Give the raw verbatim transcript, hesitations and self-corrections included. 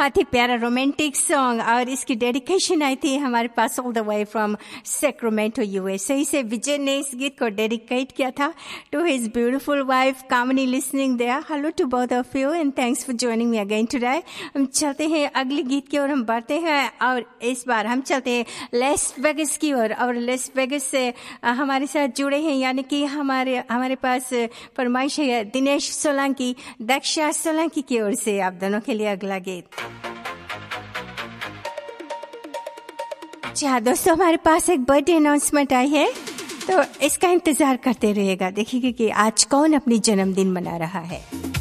बहुत ही प्यारा romantic song, और इसकी डेडिकेशन आई थी हमारे पास all the way from Sacramento USA. इसे विजय ने इस गीत को डेडिकेट किया था to his beautiful wife Kamini listening there. Hello to both of you and thanks for joining me again today. हम चलते हैं अगले गीत की ओर, हम बढ़ते हैं और इस बार हम चलते हैं लेस वेगस की ओर। और लेस वेगस से हमारे साथ जुड़े हैं, यानी कि हमारे हमारे पास फरमाइश है दिनेश सोलंकी, दक्षा सोलंकी की ओर से। आप दोनों के लिए अगला गीत। जी हाँ दोस्तों, हमारे पास एक बर्थडे अनाउंसमेंट आई है, तो इसका इंतजार करते रहिएगा। देखिए कि आज कौन अपनी जन्मदिन मना रहा है।